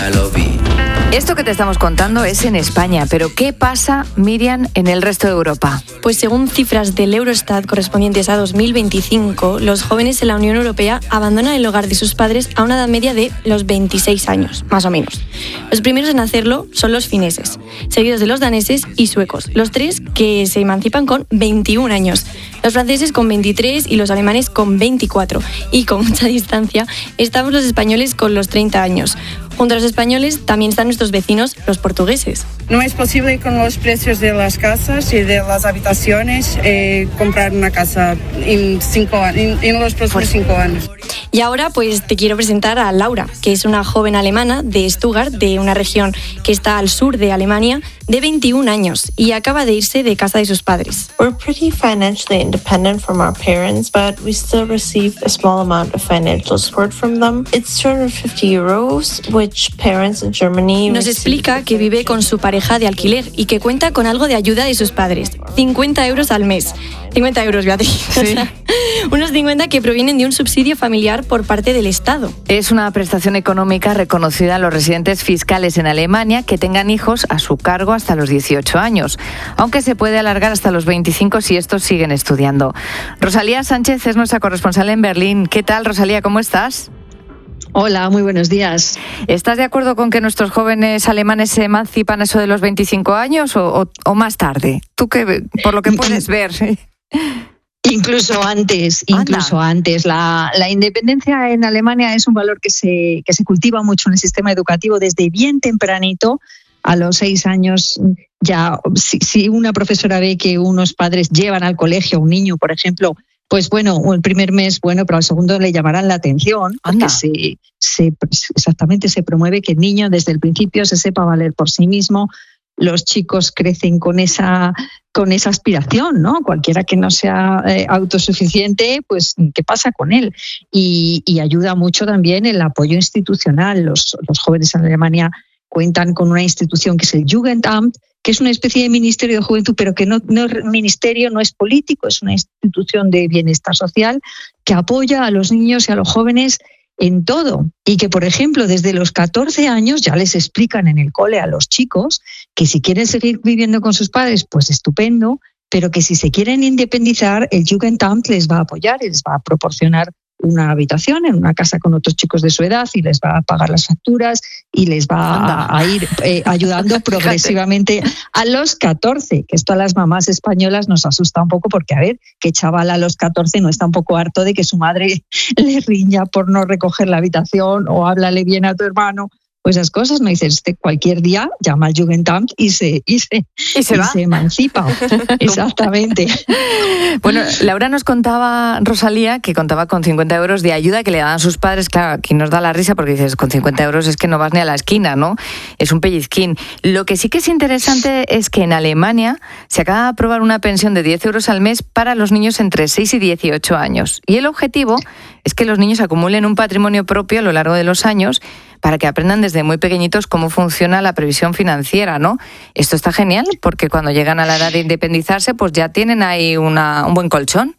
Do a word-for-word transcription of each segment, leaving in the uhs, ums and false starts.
ya lo vi. Esto que te estamos contando es en España, pero ¿qué pasa, Miriam, en el resto de Europa? Pues según cifras del Eurostat correspondientes a dos mil veinticinco, los jóvenes en la Unión Europea abandonan el hogar de sus padres a una edad media de los veintiséis años, más o menos. Los primeros en hacerlo son los fineses, seguidos de los daneses y suecos, los tres que se emancipan con veintiún años, los franceses con veintitrés y los alemanes con veinticuatro. Y con mucha distancia estamos los españoles con los treinta años. Junto a los españoles también están nuestros vecinos, los portugueses. No es posible con los precios de las casas y de las habitaciones eh, comprar una casa en, cinco, en, en los próximos cinco años. Y ahora pues te quiero presentar a Laura, que es una joven alemana de Stuttgart, de una región que está al sur de Alemania, de veintiún años y acaba de irse de casa de sus padres. We're pretty financially independent from our parents, but we still receive a small amount of financial support from them. It's two hundred fifty euros, which parents in Germany Nos explica que vive con su pareja de alquiler y que cuenta con algo de ayuda de sus padres, cincuenta euros al mes. cincuenta euros, Beatriz. Sí. O sea, unos cincuenta que provienen de un subsidio familiar por parte del Estado. Es una prestación económica reconocida a los residentes fiscales en Alemania que tengan hijos a su cargo hasta los dieciocho años, aunque se puede alargar hasta los veinticinco si estos siguen estudiando. Rosalía Sánchez es nuestra corresponsal en Berlín. ¿Qué tal, Rosalía? ¿Cómo estás? Hola, muy buenos días. ¿Estás de acuerdo con que nuestros jóvenes alemanes se emancipan eso de los veinticinco años o, o, o más tarde? Tú que, por lo que puedes ver. Incluso antes, incluso Anda. antes. La, la independencia en Alemania es un valor que se, que se cultiva mucho en el sistema educativo desde bien tempranito. A los seis años ya, si, si una profesora ve que unos padres llevan al colegio a un niño, por ejemplo, pues bueno, el primer mes, bueno, pero al segundo le llamarán la atención, porque se, se, exactamente se promueve que el niño desde el principio se sepa valer por sí mismo. Los chicos crecen con esa, con esa aspiración, ¿no? Cualquiera que no sea eh, autosuficiente, pues ¿qué pasa con él? Y, y ayuda mucho también el apoyo institucional. Los, los jóvenes en Alemania cuentan con una institución que es el Jugendamt, que es una especie de ministerio de juventud, pero que no, no es ministerio, no es político, es una institución de bienestar social que apoya a los niños y a los jóvenes en todo. Y que, por ejemplo, desde los catorce años ya les explican en el cole a los chicos que si quieren seguir viviendo con sus padres, pues estupendo, pero que si se quieren independizar, el Jugendamt les va a apoyar y les va a proporcionar una habitación en una casa con otros chicos de su edad y les va a pagar las facturas y les va a, a ir eh, ayudando progresivamente a los catorce, que esto a las mamás españolas nos asusta un poco porque, a ver, que chaval a los catorce no está un poco harto de que su madre le riña por no recoger la habitación o háblale bien a tu hermano. Pues esas cosas, no dices, este, cualquier día llama al Jugendamt y se, y se, ¿Y se, y va? se emancipa. Exactamente. Bueno, Laura nos contaba, Rosalía, que contaba con cincuenta euros de ayuda que le daban sus padres. Claro, aquí nos da la risa porque dices, con cincuenta euros es que no vas ni a la esquina, ¿no? Es un pellizquín. Lo que sí que es interesante es que en Alemania se acaba de aprobar una pensión de diez euros al mes para los niños entre seis y dieciocho años. Y el objetivo es que los niños acumulen un patrimonio propio a lo largo de los años para que aprendan desde muy pequeñitos cómo funciona la previsión financiera, ¿no? Esto está genial porque cuando llegan a la edad de independizarse, pues ya tienen ahí una, un buen colchón.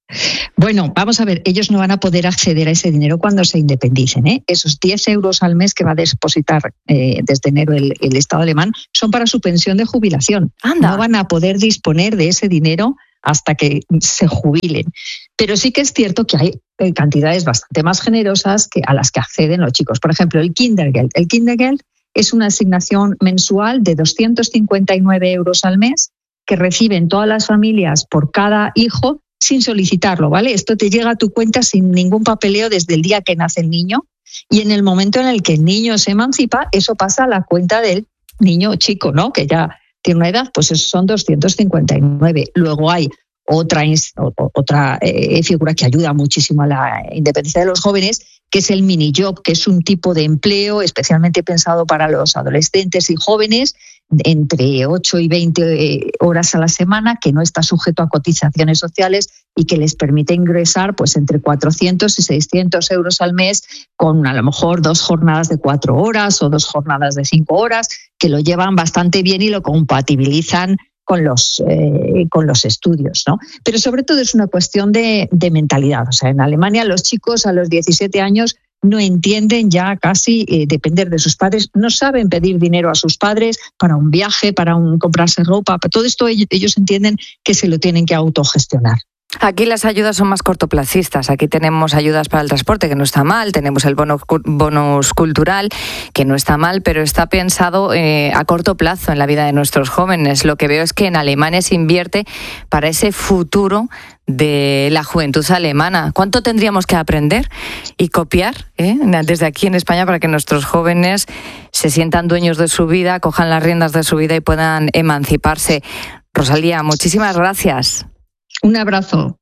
Bueno, vamos a ver, ellos no van a poder acceder a ese dinero cuando se independicen, ¿eh? Esos diez euros al mes que va a depositar eh, desde enero el, el Estado alemán son para su pensión de jubilación. Anda. No van a poder disponer de ese dinero hasta que se jubilen. Pero sí que es cierto que hay cantidades bastante más generosas que a las que acceden los chicos. Por ejemplo, el Kindergeld. El Kindergeld es una asignación mensual de doscientos cincuenta y nueve euros al mes que reciben todas las familias por cada hijo sin solicitarlo, ¿vale? Esto te llega a tu cuenta sin ningún papeleo desde el día que nace el niño y en el momento en el que el niño se emancipa, eso pasa a la cuenta del niño chico, ¿no? Que ya tiene una edad, pues esos son doscientos cincuenta y nueve. Luego hay otra, otra eh, figura que ayuda muchísimo a la independencia de los jóvenes, que es el minijob, que es un tipo de empleo especialmente pensado para los adolescentes y jóvenes, entre ocho y veinte horas a la semana, que no está sujeto a cotizaciones sociales y que les permite ingresar pues entre cuatrocientos y seiscientos euros al mes con a lo mejor dos jornadas de cuatro horas o dos jornadas de cinco horas, que lo llevan bastante bien y lo compatibilizan con los, eh, con los estudios, ¿no? Pero sobre todo es una cuestión de, de mentalidad. O sea, en Alemania los chicos a los diecisiete años no entienden ya casi eh, depender de sus padres, no saben pedir dinero a sus padres para un viaje, para un, comprarse ropa, para todo esto ellos, ellos entienden que se lo tienen que autogestionar. Aquí las ayudas son más cortoplacistas. Aquí tenemos ayudas para el transporte, que no está mal. Tenemos el bono, bonus cultural, que no está mal, pero está pensado eh, a corto plazo en la vida de nuestros jóvenes. Lo que veo es que en Alemania se invierte para ese futuro de la juventud alemana. ¿Cuánto tendríamos que aprender y copiar eh, desde aquí en España para que nuestros jóvenes se sientan dueños de su vida, cojan las riendas de su vida y puedan emanciparse? Rosalía, muchísimas gracias. Un abrazo.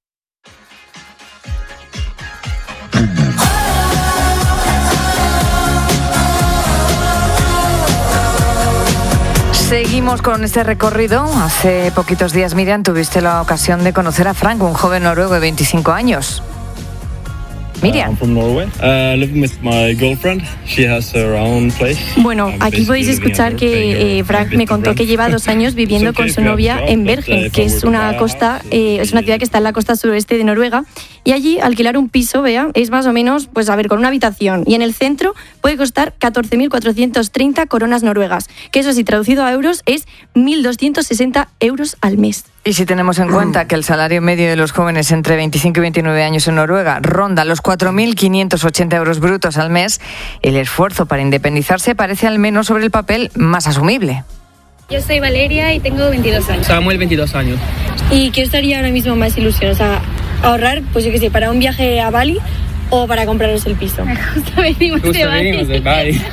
Seguimos con este recorrido. Hace poquitos días, Miriam, tuviste la ocasión de conocer a Frank, un joven noruego de veinticinco años. Miriam. I'm from Norway. Uh, living with my girlfriend. She has her own place. Bueno, aquí podéis escuchar que eh, Frank me contó que lleva dos años viviendo con su novia en Bergen, que es una costa, eh, es una ciudad que está en la costa suroeste de Noruega. Y allí alquilar un piso, vea, es más o menos, pues a ver, con una habitación. Y en el centro puede costar catorce mil cuatrocientas treinta coronas noruegas, que eso sí, traducido a euros, es mil doscientos sesenta euros al mes. Y si tenemos en cuenta que el salario medio de los jóvenes entre veinticinco y veintinueve años en Noruega ronda los cuatro mil quinientos ochenta euros brutos al mes, el esfuerzo para independizarse parece al menos sobre el papel más asumible. Yo soy Valeria y tengo veintidós años. Samuel, veintidós años. ¿Y qué os daría ahora mismo más ilusión? O sea, ahorrar, pues yo qué sé, para un viaje a Bali o para compraros el piso. Justo venimos Justo de Bali. venimos de Bali.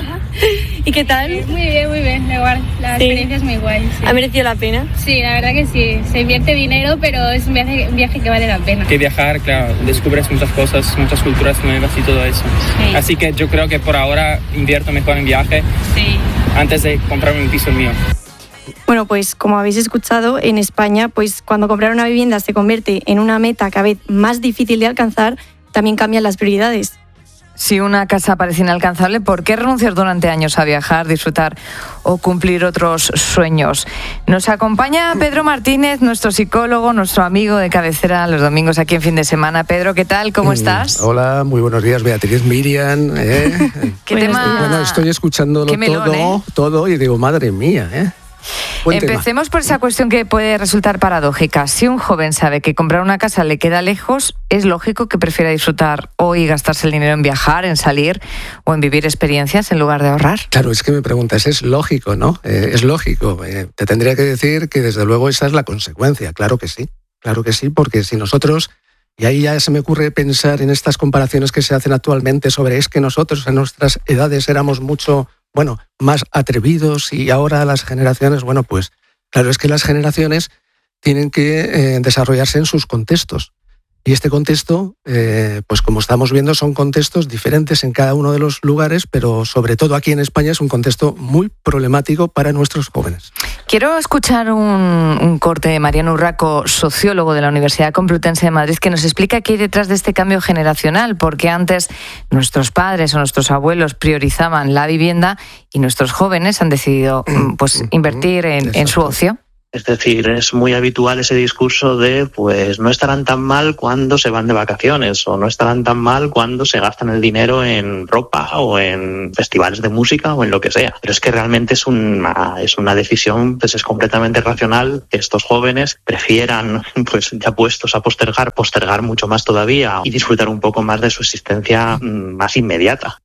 ¿Y qué tal? Muy bien, muy bien, igual. La Sí. experiencia es muy guay. Sí. ¿Ha merecido la pena? Sí, la verdad que sí. Se invierte dinero, pero es un viaje, un viaje que vale la pena. Que viajar, claro, descubres muchas cosas, muchas culturas nuevas y todo eso. Sí. Así que yo creo que por ahora invierto mejor en viaje Sí. antes de comprarme un piso mío. Bueno, pues como habéis escuchado, en España, pues cuando comprar una vivienda se convierte en una meta cada vez más difícil de alcanzar, también cambian las prioridades. Si una casa parece inalcanzable, ¿por qué renunciar durante años a viajar, disfrutar o cumplir otros sueños? Nos acompaña Pedro Martínez, nuestro psicólogo, nuestro amigo de cabecera los domingos aquí en Fin de Semana. Pedro, ¿qué tal? ¿Cómo estás? Hola, muy buenos días, Beatriz, Miriam. ¿eh? ¿Qué tema? Bueno, estoy escuchándolo Qué melón, todo, ¿eh? todo y digo, madre mía, ¿eh? Buen Empecemos tema. por esa cuestión que puede resultar paradójica. Si un joven sabe que comprar una casa le queda lejos, es lógico que prefiera disfrutar hoy y gastarse el dinero en viajar, en salir o en vivir experiencias en lugar de ahorrar. Claro, es que me preguntas, es lógico, ¿no? Eh, es lógico. Eh, te tendría que decir que desde luego esa es la consecuencia. Claro que sí, claro que sí, porque si nosotros, y ahí ya se me ocurre pensar en estas comparaciones que se hacen actualmente sobre es que nosotros en nuestras edades éramos mucho... bueno, más atrevidos y ahora las generaciones, bueno, pues claro, es que las generaciones tienen que eh, desarrollarse en sus contextos. Y este contexto, eh, pues como estamos viendo, son contextos diferentes en cada uno de los lugares, pero sobre todo aquí en España es un contexto muy problemático para nuestros jóvenes. Quiero escuchar un, un corte de Mariano Urraco, sociólogo de la Universidad Complutense de Madrid, que nos explica qué hay detrás de este cambio generacional, porque antes nuestros padres o nuestros abuelos priorizaban la vivienda y nuestros jóvenes han decidido pues invertir en, en su ocio. Es decir, es muy habitual ese discurso de pues no estarán tan mal cuando se van de vacaciones o no estarán tan mal cuando se gastan el dinero en ropa o en festivales de música o en lo que sea. Pero es que realmente es una, es una decisión, pues es completamente racional que estos jóvenes prefieran, pues ya puestos a postergar, postergar mucho más todavía y disfrutar un poco más de su existencia más inmediata.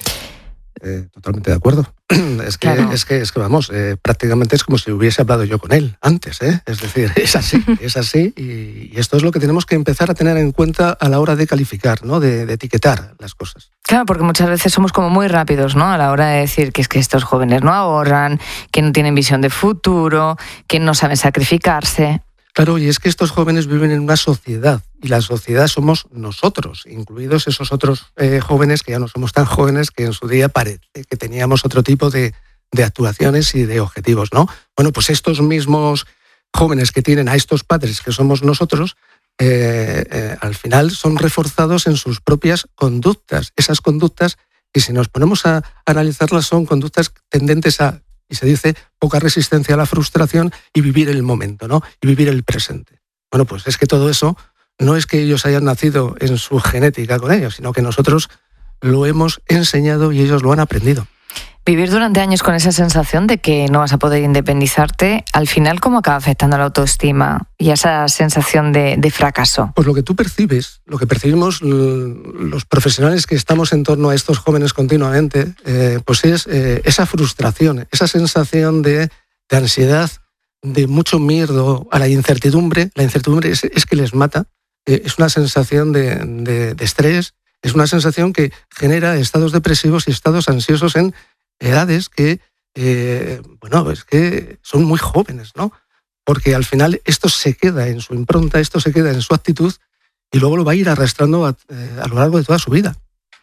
Eh, totalmente de acuerdo. Es que, Claro. es que, es que vamos, eh, prácticamente es como si hubiese hablado yo con él antes, ¿eh? Es decir, es así, es así, y, y esto es lo que tenemos que empezar a tener en cuenta a la hora de calificar, ¿no? De, de etiquetar las cosas. Claro, porque muchas veces somos como muy rápidos, ¿no? A la hora de decir que es que estos jóvenes no ahorran, que no tienen visión de futuro, que no saben sacrificarse. Claro, y es que estos jóvenes viven en una sociedad, y la sociedad somos nosotros, incluidos esos otros eh, jóvenes que ya no somos tan jóvenes, que en su día parece que teníamos otro tipo de, de actuaciones y de objetivos, ¿no? Bueno, pues estos mismos jóvenes que tienen a estos padres que somos nosotros, eh, eh, al final son reforzados en sus propias conductas. Esas conductas, y si nos ponemos a analizarlas, son conductas tendentes a, y se dice, poca resistencia a la frustración y vivir el momento, ¿no? Y vivir el presente. Bueno, pues es que todo eso no es que ellos hayan nacido en su genética con ellos, sino que nosotros lo hemos enseñado y ellos lo han aprendido. Vivir durante años con esa sensación de que no vas a poder independizarte, al final, ¿cómo acaba afectando la autoestima y esa sensación de, de fracaso? Pues lo que tú percibes, lo que percibimos los profesionales que estamos en torno a estos jóvenes continuamente, eh, pues es eh, esa frustración, esa sensación de, de ansiedad, de mucho miedo a la incertidumbre. La incertidumbre es, es que les mata, eh, es una sensación de, de, de estrés, es una sensación que genera estados depresivos y estados ansiosos en edades que, eh, bueno, es que son muy jóvenes, ¿no? Porque al final esto se queda en su impronta, esto se queda en su actitud y luego lo va a ir arrastrando a, eh, a lo largo de toda su vida.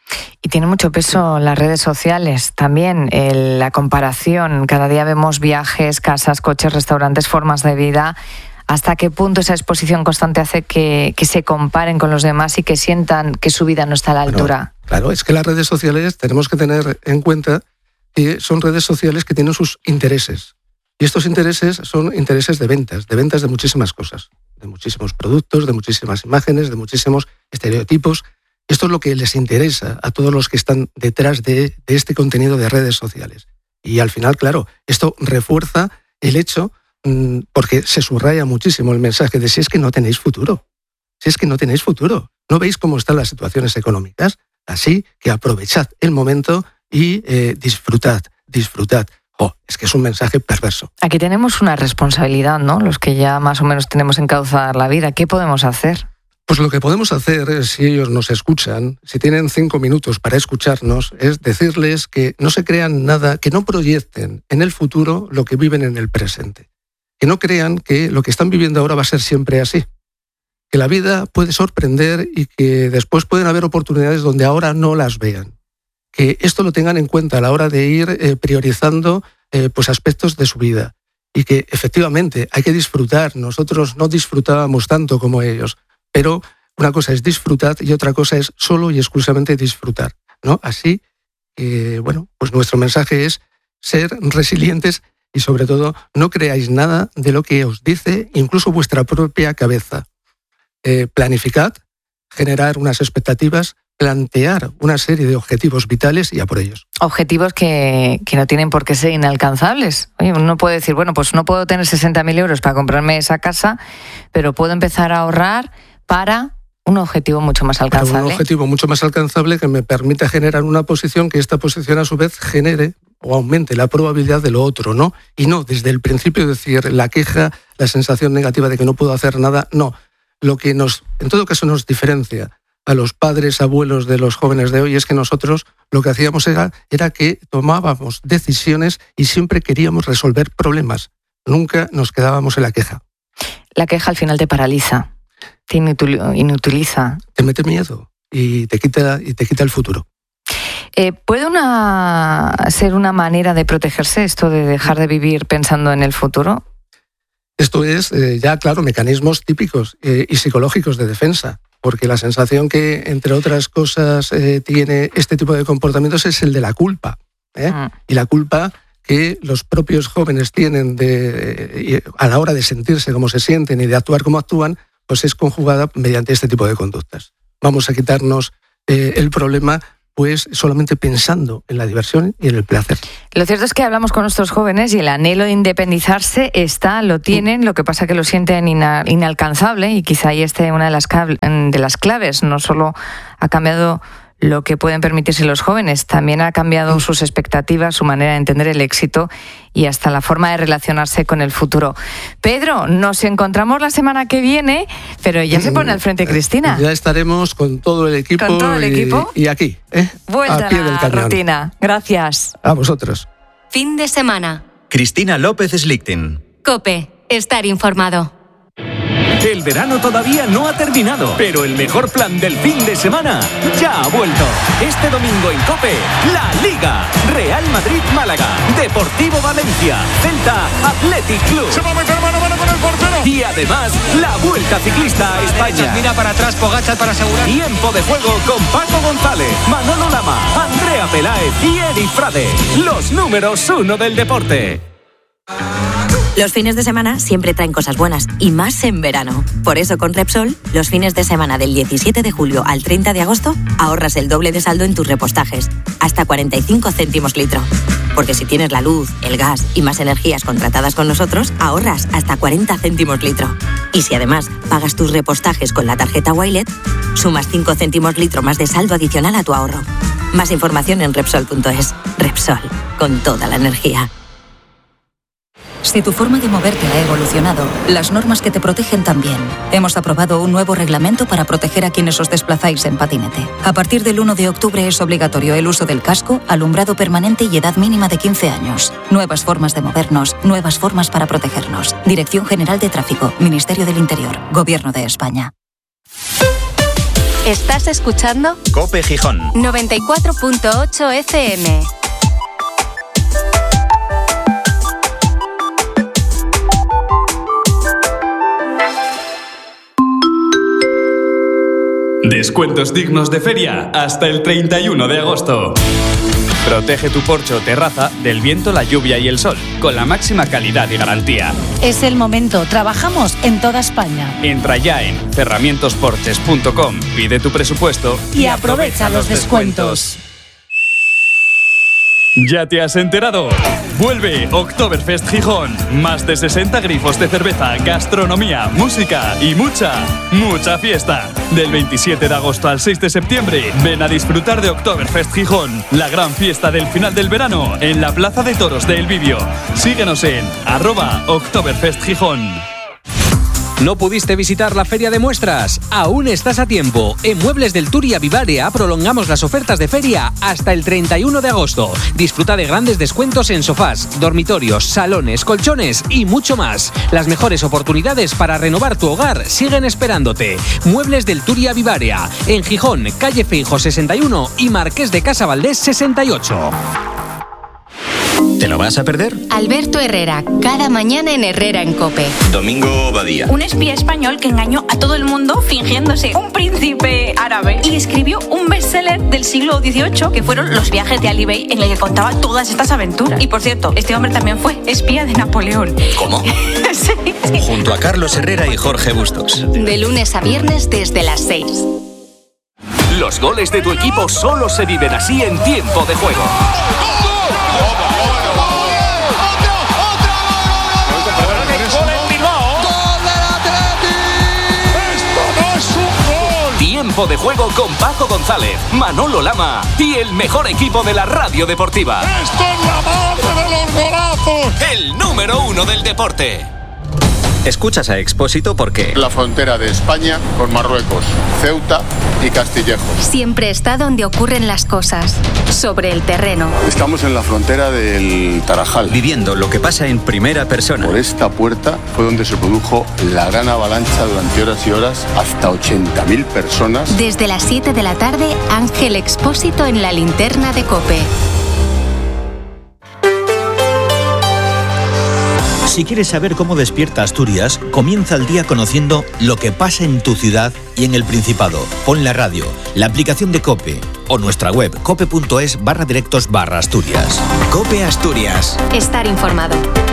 Y tiene mucho peso las redes sociales también, el, la comparación. Cada día vemos viajes, casas, coches, restaurantes, formas de vida. ¿Hasta qué punto esa exposición constante hace que, que se comparen con los demás y que sientan que su vida no está a la altura? Bueno, claro, es que las redes sociales tenemos que tener en cuenta que son redes sociales que tienen sus intereses. Y estos intereses son intereses de ventas, de ventas de muchísimas cosas, de muchísimos productos, de muchísimas imágenes, de muchísimos estereotipos. Esto es lo que les interesa a todos los que están detrás de, de este contenido de redes sociales. Y al final, claro, esto refuerza el hecho, mmm, porque se subraya muchísimo el mensaje de si es que no tenéis futuro, si es que no tenéis futuro, no veis cómo están las situaciones económicas, así que aprovechad el momento y eh, disfrutad, disfrutad. Oh, es que es un mensaje perverso. Aquí tenemos una responsabilidad, ¿no? Los que ya más o menos tenemos encauzada la vida. ¿Qué podemos hacer? Pues lo que podemos hacer, es, si ellos nos escuchan, si tienen cinco minutos para escucharnos, es decirles que no se crean nada, que no proyecten en el futuro lo que viven en el presente. Que no crean que lo que están viviendo ahora va a ser siempre así. Que la vida puede sorprender y que después pueden haber oportunidades donde ahora no las vean. Que esto lo tengan en cuenta a la hora de ir eh, priorizando eh, pues aspectos de su vida. Y que efectivamente hay que disfrutar. Nosotros no disfrutábamos tanto como ellos. Pero una cosa es disfrutar y otra cosa es solo y exclusivamente disfrutar, ¿no? Así que, bueno, pues nuestro mensaje es ser resilientes y sobre todo no creáis nada de lo que os dice incluso vuestra propia cabeza. Eh, planificad, generar unas expectativas, plantear una serie de objetivos vitales y a por ellos. Objetivos que, que no tienen por qué ser inalcanzables. Oye, uno puede decir, bueno, pues no puedo tener sesenta mil euros para comprarme esa casa, pero puedo empezar a ahorrar para un objetivo mucho más alcanzable. Para un objetivo mucho más alcanzable que me permita generar una posición que esta posición a su vez genere o aumente la probabilidad de lo otro, ¿no? Y no desde el principio decir la queja, la sensación negativa de que no puedo hacer nada, no. Lo que nos, en todo caso, nos diferencia a los padres, abuelos de los jóvenes de hoy es que nosotros lo que hacíamos era, era que tomábamos decisiones y siempre queríamos resolver problemas. Nunca nos quedábamos en la queja. La queja al final te paraliza. Te inutiliza. Te mete miedo y te quita, y te quita el futuro. Eh, ¿Puede una, ser una manera de protegerse esto de dejar de vivir pensando en el futuro? Esto es eh, ya, claro, mecanismos típicos eh, y psicológicos de defensa, porque la sensación que, entre otras cosas, eh, tiene este tipo de comportamientos es el de la culpa. ¿eh? Mm. Y la culpa que los propios jóvenes tienen de, eh, a la hora de sentirse como se sienten y de actuar como actúan, pues es conjugada mediante este tipo de conductas. Vamos a quitarnos eh, el problema pues solamente pensando en la diversión y en el placer. Lo cierto es que hablamos con nuestros jóvenes y el anhelo de independizarse está, lo tienen, lo que pasa que lo sienten ina, inalcanzable y quizá ahí esté una de las, de las claves. No solo ha cambiado lo que pueden permitirse los jóvenes, también ha cambiado sus expectativas, su manera de entender el éxito y hasta la forma de relacionarse con el futuro. Pedro, nos encontramos la semana que viene, pero ya se pone al frente Cristina. Ya estaremos con todo el equipo, ¿Con todo el equipo? Y, y aquí, ¿eh? Vuelta a pie del a la cañón. rutina. Gracias. A vosotros. Fin de semana. Cristina López Slichting. COPE. Estar informado. El verano todavía no ha terminado, pero el mejor plan del fin de semana ya ha vuelto. Este domingo en COPE, la Liga. Real Madrid-Málaga, Deportivo Valencia, Celta, Athletic Club. Se va a meter mano a mano con el portero. Y además, la Vuelta Ciclista a España. Mira para atrás, Pogačar para asegurar. Tiempo de juego con Paco González, Manolo Lama, Andrea Peláez y Eri Frade. Los números uno del deporte. Los fines de semana siempre traen cosas buenas, y más en verano. Por eso con Repsol, los fines de semana del diecisiete de julio al treinta de agosto, ahorras el doble de saldo en tus repostajes, hasta cuarenta y cinco céntimos litro. Porque si tienes la luz, el gas y más energías contratadas con nosotros, ahorras hasta cuarenta céntimos litro. Y si además pagas tus repostajes con la tarjeta Wilet, sumas cinco céntimos litro más de saldo adicional a tu ahorro. Más información en Repsol punto es. Repsol, con toda la energía. Si tu forma de moverte ha evolucionado, las normas que te protegen también. Hemos aprobado un nuevo reglamento para proteger a quienes os desplazáis en patinete. A partir del uno de octubre es obligatorio el uso del casco, alumbrado permanente y edad mínima de quince años. Nuevas formas de movernos, nuevas formas para protegernos. Dirección General de Tráfico, Ministerio del Interior, Gobierno de España. ¿Estás escuchando? COPE Gijón. noventa y cuatro punto ocho F M. Descuentos dignos de feria hasta el treinta y uno de agosto. Protege tu porche o terraza del viento, la lluvia y el sol, con la máxima calidad y garantía. Es el momento, trabajamos en toda España. Entra ya en cerramientos porches punto com, pide tu presupuesto y, y aprovecha, aprovecha los descuentos. descuentos. ¿Ya te has enterado? Vuelve Oktoberfest Gijón. Más de sesenta grifos de cerveza, gastronomía, música y mucha, mucha fiesta. Del veintisiete de agosto al seis de septiembre, ven a disfrutar de Oktoberfest Gijón, la gran fiesta del final del verano, en la Plaza de Toros de El Bibio. Síguenos en arroba Oktoberfest Gijón. ¿No pudiste visitar la feria de muestras? Aún estás a tiempo. En Muebles del Turia Vivarea prolongamos las ofertas de feria hasta el treinta y uno de agosto. Disfruta de grandes descuentos en sofás, dormitorios, salones, colchones y mucho más. Las mejores oportunidades para renovar tu hogar siguen esperándote. Muebles del Turia Vivarea, en Gijón, calle Feijóo sesenta y uno y Marqués de Casa Valdés sesenta y ocho. ¿Te lo vas a perder? Alberto Herrera, cada mañana en Herrera en COPE. Domingo Badía. Un espía español que engañó a todo el mundo fingiéndose un príncipe árabe y escribió un bestseller del siglo dieciocho que fueron Los viajes de Ali Bey, en el que contaba todas estas aventuras. Y por cierto, este hombre también fue espía de Napoleón. ¿Cómo? Sí, sí. Junto a Carlos Herrera y Jorge Bustos. De lunes a viernes desde las seis. Los goles de tu equipo solo se viven así en tiempo de juego. Tiempo de juego con Paco González, Manolo Lama y el mejor equipo de la radio deportiva. ¡Esto es la madre de los golazos! El número uno del deporte. Escuchas a Expósito porque... La frontera de España con Marruecos, Ceuta y Castillejo. Siempre está donde ocurren las cosas, sobre el terreno. Estamos en la frontera del Tarajal. Viviendo lo que pasa en primera persona. Por esta puerta fue donde se produjo la gran avalancha durante horas y horas, hasta ochenta mil personas. Desde las siete de la tarde, Ángel Expósito en la linterna de COPE. Si quieres saber cómo despierta Asturias, comienza el día conociendo lo que pasa en tu ciudad y en el Principado. Pon la radio, la aplicación de COPE o nuestra web cope punto es barra directos barra Asturias. COPE Asturias. Estar informado.